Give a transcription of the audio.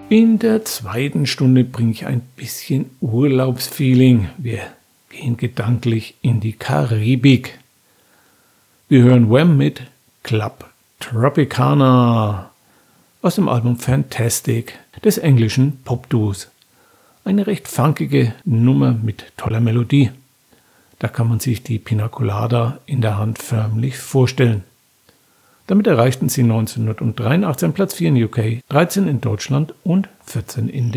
In der zweiten Stunde bringe ich ein bisschen Urlaubsfeeling. Wir gehen gedanklich in die Karibik. Wir hören Wham mit Club Tropicana aus dem Album Fantastic des englischen Popduos. Eine recht funkige Nummer mit toller Melodie. Da kann man sich die Pina Colada in der Hand förmlich vorstellen. Damit erreichten sie 1983 Platz 4 in UK, 13 in Deutschland und 14 in